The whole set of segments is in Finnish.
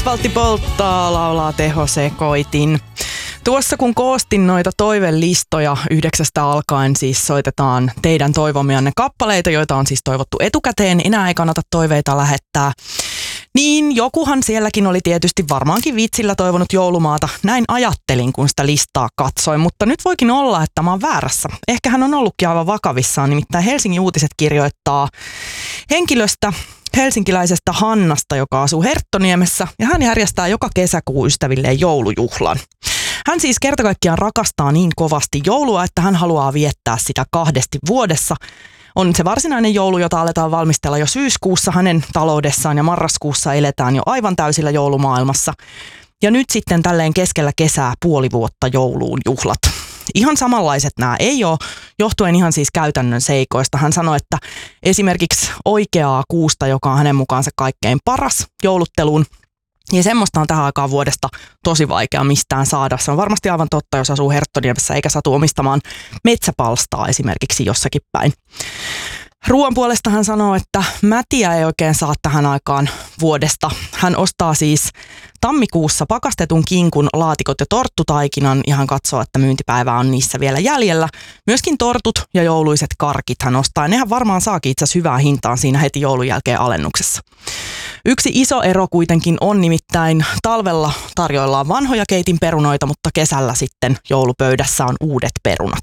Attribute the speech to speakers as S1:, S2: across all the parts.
S1: Asfaltti polttaa, laulaa tehosekoitin. Tuossa kun koostin noita toivelistoja 9 alkaen, siis soitetaan teidän toivomianne kappaleita, joita on siis toivottu etukäteen. Enää ei kannata toiveita lähettää. Niin jokuhan sielläkin oli tietysti varmaankin vitsillä toivonut joulumaata. Näin ajattelin, kun sitä listaa katsoin, mutta nyt voikin olla, että mä oon väärässä. Ehkä hän on ollutkin aivan vakavissaan, nimittäin Helsingin Uutiset kirjoittaa henkilöstä, helsinkiläisestä Hannasta, joka asuu Herttoniemessä, ja hän järjestää joka kesäkuu ystävilleen joulujuhlan. Hän siis kerta kaikkiaan rakastaa niin kovasti joulua, että hän haluaa viettää sitä 2 vuodessa. On se varsinainen joulu, jota aletaan valmistella jo syyskuussa hänen taloudessaan ja marraskuussa eletään jo aivan täysillä joulumaailmassa. Ja nyt sitten tälleen keskellä kesää puoli vuotta jouluun juhlat. Ihan samanlaiset nämä ei ole, johtuen ihan siis käytännön seikoista. Hän sanoi, että esimerkiksi oikeaa kuusta, joka on hänen mukaansa kaikkein paras joulutteluun, ja semmoista on tähän aikaan vuodesta tosi vaikea mistään saada. Se on varmasti aivan totta, jos asuu Herttoniemessä eikä satu omistamaan metsäpalstaa esimerkiksi jossakin päin. Ruoan puolesta hän sanoo, että mätiä ei oikein saa tähän aikaan vuodesta. Hän ostaa siis tammikuussa pakastetun kinkun, laatikot ja torttutaikinan ja hän katsoo, että myyntipäivä on niissä vielä jäljellä. Myöskin tortut ja jouluiset karkit hän ostaa. Nehän varmaan saakin itse asiassa hyvää hintaan siinä heti joulun jälkeen alennuksessa. Yksi iso ero kuitenkin on nimittäin talvella tarjoillaan vanhoja keitin perunoita, mutta kesällä sitten joulupöydässä on uudet perunat.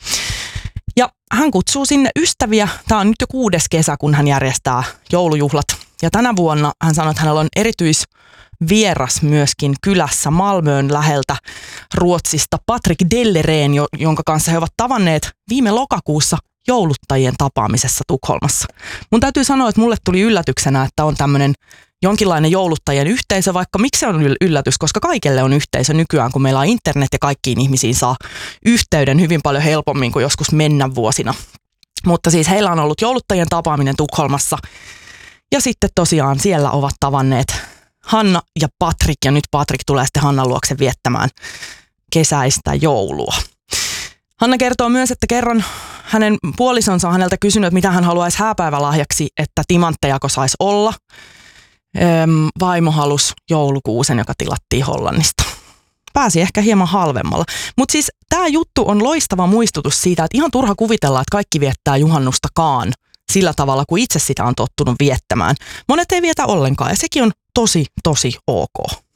S1: Ja hän kutsuu sinne ystäviä. Tämä on nyt jo 6. kesä, kun hän järjestää joulujuhlat. Ja tänä vuonna hän sanoi, että hänellä on erityisvieras myöskin kylässä Malmön läheltä Ruotsista Patrik Dellereen, jonka kanssa he ovat tavanneet viime lokakuussa jouluttajien tapaamisessa Tukholmassa. Mun täytyy sanoa, että mulle tuli yllätyksenä, että on tämmöinen jonkinlainen jouluttajien yhteisö, vaikka miksi se on yllätys, koska kaikille on yhteisö nykyään, kun meillä on internet ja kaikkiin ihmisiin saa yhteyden hyvin paljon helpommin kuin joskus mennä vuosina. Mutta siis heillä on ollut jouluttajien tapaaminen Tukholmassa ja sitten tosiaan siellä ovat tavanneet Hanna ja Patrik ja nyt Patrik tulee sitten Hannan luokse viettämään kesäistä joulua. Hanna kertoo myös, että kerran hänen puolisonsa on häneltä kysynyt, että mitä hän haluaisi hääpäivälahjaksi, että timanttejako saisi olla. Vaimo halusi joulukuusen, joka tilattiin Hollannista. Pääsi ehkä hieman halvemmalla. Mutta siis tämä juttu on loistava muistutus siitä, että ihan turha kuvitella, että kaikki viettää juhannustakaan sillä tavalla, kuin itse sitä on tottunut viettämään. Monet ei vietä ollenkaan ja sekin on tosi ok.